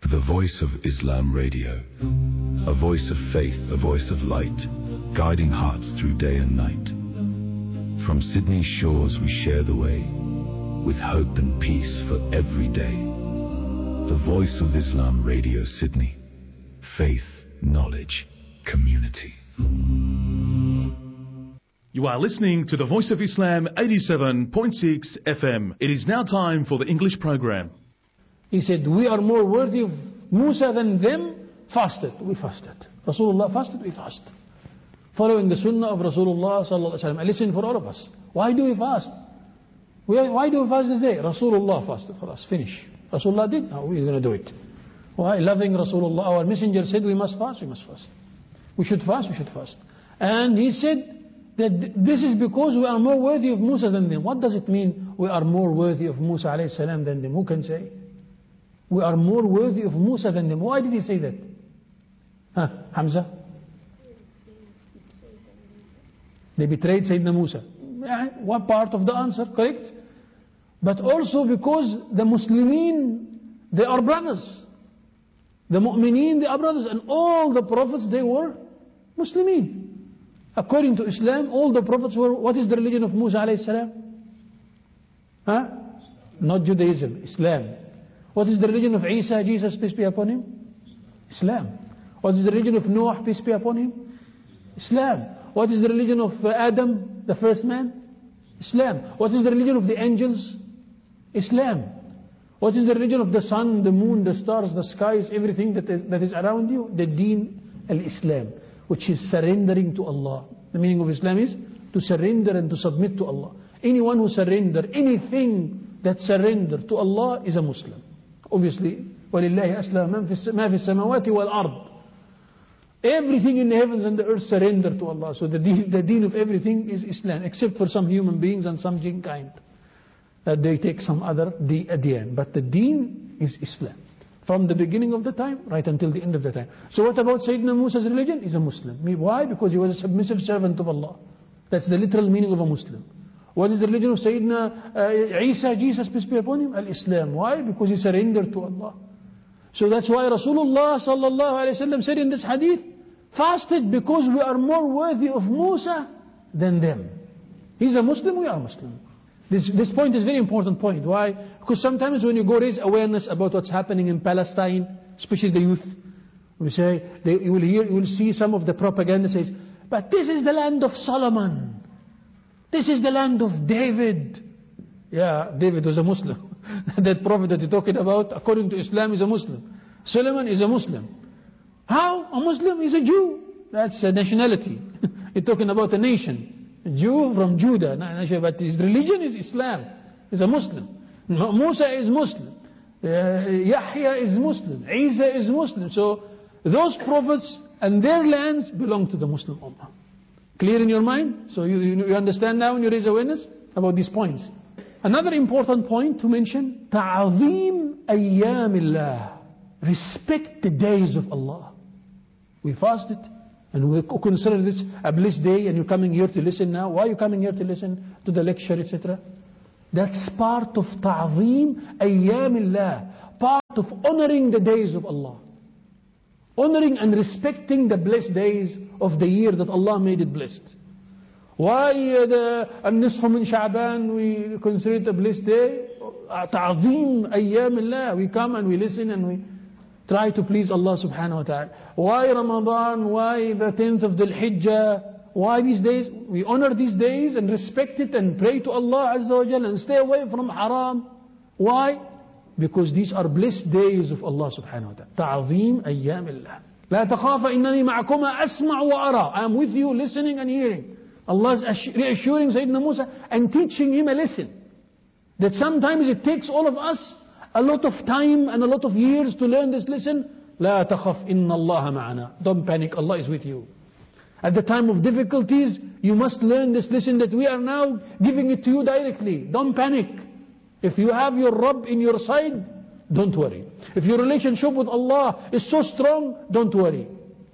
The Voice of Islam Radio, a voice of faith, a voice of light, guiding hearts through day and night. From Sydney's shores we share the way, with hope and peace for every day. The Voice of Islam Radio Sydney, faith, knowledge, community. You are listening to the Voice of Islam 87.6 FM. It is now time for the English program. He said, we are more worthy of Musa than them. Fasted, we fasted. Rasulullah fasted, we fast. Following the sunnah of Rasulullah sallallahu alaihi wasallam. Listen for all of us. Why do we fast? Why do we fast today? Rasulullah fasted for us. Finish. Rasulullah did. Now we're going to do it. Why? Loving Rasulullah. Our messenger said we must fast. We must fast. We should fast. We should fast. And he said that this is because we are more worthy of Musa than them. What does it mean? We are more worthy of Musa alayhi salam than them. Who can say? We are more worthy of Musa than them. Why did he say that? Hamza? They betrayed Sayyidina Musa. One part of the answer, correct? But also because the Muslimin, they are brothers. The Mu'mineen, they are brothers. And all the prophets, they were Muslimin. According to Islam, all the prophets were, what is the religion of Musa alayhi salam? Not Judaism, Islam. What is the religion of Isa, Jesus, peace be upon him? Islam. What is the religion of Noah, peace be upon him? Islam. What is the religion of Adam, the first man? Islam. What is the religion of the angels? Islam. What is the religion of the sun, the moon, the stars, the skies, everything that is around you? The deen al-Islam, which is surrendering to Allah. The meaning of Islam is to surrender and to submit to Allah. Anyone who surrender, anything that surrender to Allah is a Muslim. Obviously, وَلِلَّهِ أَسْلَمَ مَا فِي السَّمَاوَاتِ وَالْأَرْضِ. Everything in the heavens and the earth surrender to Allah. So the deen of everything is Islam, except for some human beings and some jinn kind. That they take some other deen. But the deen is Islam. From the beginning of the time, right until the end of the time. So what about Sayyidina Musa's religion? He's a Muslim. Why? Because he was a submissive servant of Allah. That's the literal meaning of a Muslim. What is the religion of Sayyidina Isa, Jesus, peace be upon him? Al-Islam. Why? Because he surrendered to Allah. So that's why Rasulullah sallallahu alayhi wa sallam said in this hadith, fasted because we are more worthy of Musa than them. He's a Muslim, we are Muslim. This point is a very important point. Why? Because sometimes when you go raise awareness about what's happening in Palestine, especially the youth, we say, you will see some of the propaganda says, but this is the land of Solomon. This is the land of David. Yeah, David was a Muslim. That prophet that you're talking about, according to Islam, is a Muslim. Solomon is a Muslim. How? A Muslim is a Jew. That's a nationality. You're talking about a nation. A Jew from Judah. But his religion is Islam. He's a Muslim. Musa is Muslim. Yahya is Muslim. Isa is Muslim. So those prophets and their lands belong to the Muslim Ummah. Clear in your mind? So you understand now when you raise awareness about these points. Another important point to mention, ta'azim ayyamillah. Respect the days of Allah. We fasted and we consider this a blessed day, and you're coming here to listen now. Why are you coming here to listen to the lecture, etc.? That's part of ta'azim ayyamillah. Part of honoring the days of Allah. Honoring and respecting the blessed days of the year that Allah made it blessed. Why the Nisf min Sha'ban we consider it a blessed day? Ta'azim ayyamillah. We come and we listen and we try to please Allah subhanahu wa ta'ala. Why Ramadan? Why the 10th of Dhul Hijjah? Why these days? We honor these days and respect it and pray to Allah Azza wa Jalla and stay away from haram. Why? Because these are blessed days of Allah subhanahu wa ta'ala. Ta'azim ayyamillah. لا تخاف إنني معكما أسمع وأرى. I am with you listening and hearing. Allah is reassuring Sayyidina Musa and teaching him a lesson. That sometimes it takes all of us a lot of time and a lot of years to learn this lesson. لا تخف إن الله معنا. Don't panic, Allah is with you. At the time of difficulties, you must learn this lesson that we are now giving it to you directly. Don't panic. If you have your Rabb in your side, don't worry. If your relationship with Allah is so strong, don't worry.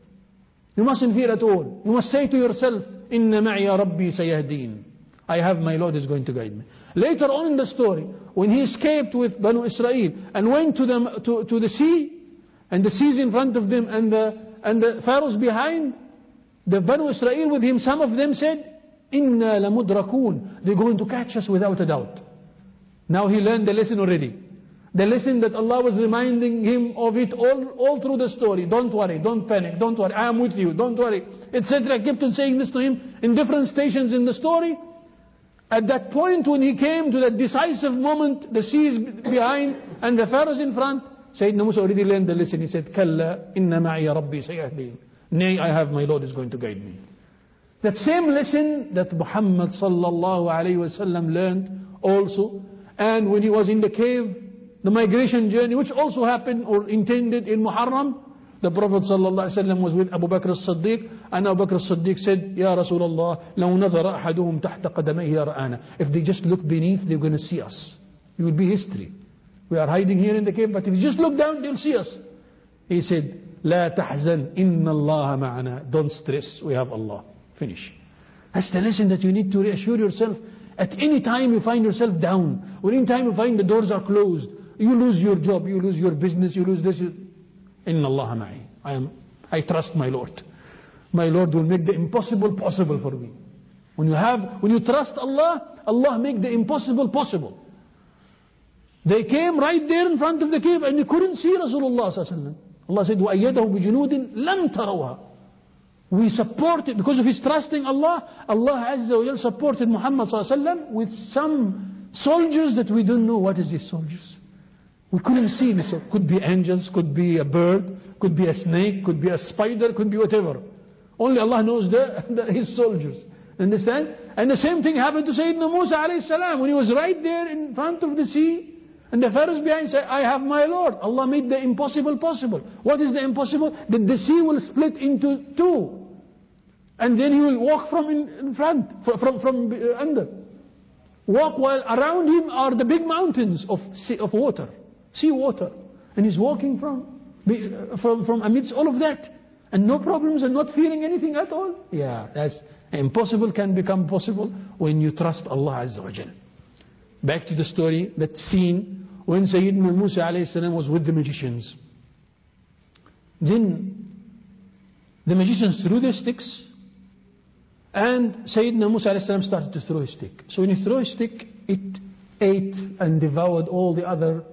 You mustn't fear at all. You must say to yourself, Inna ma'iya Rabbi sayahdeen. I have my Lord is going to guide me. Later on in the story, when he escaped with Banu Israel and went to the sea, and the seas in front of them, and the pharaohs behind, the Banu Israel with him, some of them said, Inna lamudrakun. They're going to catch us without a doubt. Now he learned the lesson already. The lesson that Allah was reminding him of it all through the story. Don't worry, don't panic, don't worry, I am with you, don't worry, etc. Kept on saying this to him in different stations in the story. At that point when he came to that decisive moment, the seas behind and the pharaohs in front, Sayyidina Musa already learned the lesson. He said, Kalla inna ma'iya rabbi sayahdin. Nay, I have my Lord is going to guide me. That same lesson that Muhammad sallallahu alayhi wa sallam learned also, and when he was in the cave, the migration journey, which also happened or intended in Muharram, the Prophet sallallahu alayhi wa sallam was with Abu Bakr as-Siddiq, and Abu Bakr as-Siddiq said, Ya Rasulullah, لَوْ نَظَرَ أَحَدُهُمْ تَحْتَ قَدَمَيْهِ رَآنَا. If they just look beneath, they're going to see us. It will be history. We are hiding here in the cave, but if you just look down, they'll see us. He said, لا تحزن إن الله معنا. Don't stress, we have Allah. Finish. That's the lesson that you need to reassure yourself. At any time you find yourself down, or any time you find the doors are closed, you lose your job, you lose your business, you lose this. Inna Allah ma'i. I trust my Lord. My Lord will make the impossible possible for me. When you trust Allah, Allah make the impossible possible. They came right there in front of the cave and they couldn't see Rasulullah sallallahu alaihi wasallam. Allah said, وَأَيَّدَهُ بِجُنُودٍ لَمْ تَرَوْهَا. We supported, because of his trusting Allah, Allah Azza wa Jal supported Muhammad sallallahu alaihi wasallam with some soldiers that we don't know what is these soldiers. We couldn't see this. Could be angels, could be a bird, could be a snake, could be a spider, could be whatever. Only Allah knows his soldiers. Understand? And the same thing happened to Sayyidina Musa alayhi salam when he was right there in front of the sea. And the pharaohs behind said, I have my Lord. Allah made the impossible possible. What is the impossible? That the sea will split into two. And then he will walk from in front, from under. Walk while around him are the big mountains of water, sea water. And he's walking from amidst all of that. And no problems and not feeling anything at all. Yeah, that's impossible can become possible when you trust Allah Azza wa Jal. Back to the story, that scene when Sayyidina Musa alayhi salam was with the magicians. Then the magicians threw their sticks, and Sayyidina Musa alayhi salam started to throw his stick. So when he threw his stick, it ate and devoured all the other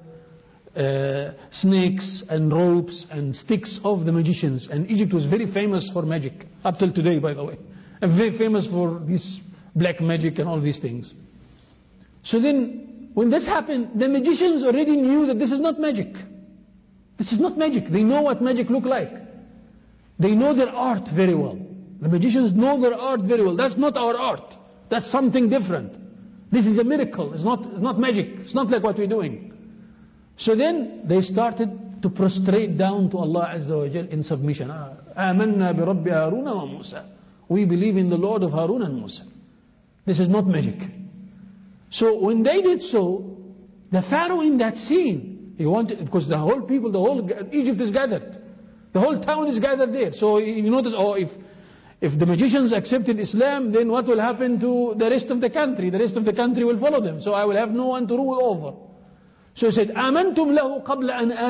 snakes and ropes and sticks of the magicians. And Egypt was very famous for magic, up till today, by the way. And very famous for this black magic and all these things. So then, when this happened, the magicians already knew that this is not magic. This is not magic. They know what magic look like. They know their art very well. The magicians know their art very well. That's not our art. That's something different. This is a miracle. It's not magic. It's not like what we're doing. So then they started to prostrate down to Allah Azza wa Jal in submission. آمنا برب هارون وموسى. We believe in the Lord of Harun and Musa. This is not magic. So when they did so, the Pharaoh in that scene, he wanted, because the whole people, the whole Egypt is gathered. The whole town is gathered there. So you notice, if the magicians accepted Islam, then what will happen to the rest of the country? The rest of the country will follow them. So I will have no one to rule over. So he said, آمنتم له قبل أن